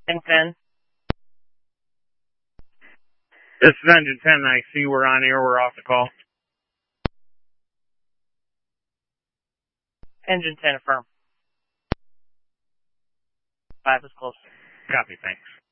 Engine 10. This is Engine 10. I see we're on air. We're off the call. Engine 10, affirm. 5 is close. Copy, thanks.